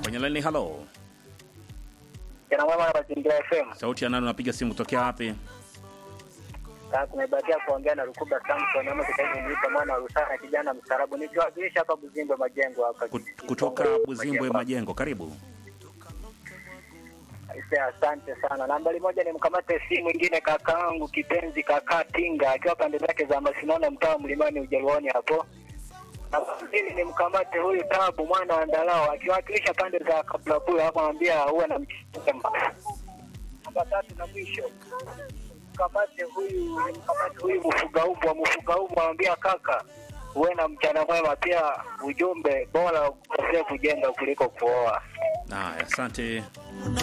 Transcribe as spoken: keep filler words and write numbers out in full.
Kwenye line, hello. Jana mama na Mazingira F M. Sauti ya nani, unapiga simu kutokea wapi? Sasa tumebakia kuongea na Rukuba Samson ama kitabu niita mwana wa Rusana kijana mstarabu. Nikiwakilisha hapa Buzimbwe Majengo hapa. Kutoka Buzimbwe Majengo, karibu. Aisee, asante sana. Nambari moja ni mkamate simu mwingine kakaangu kipenzi kaka Tinga akiwa pande zake za Masinona mtaa Mlimani Ujaluoni hapo. Na pili ni mkamate huyu Tabu mwana wa Ndalao akiwakilisha pande za Kablabula hapo, anambia uwe na mchemba. Namba tatu na mwisho mkamate huyu mkamate huyu mfuga umbwa mfuga umbwa anambia kaka uwe na mchana mwema, pia ujumbe bora ukosea kujenga kuliko kuoa. Haya, asante.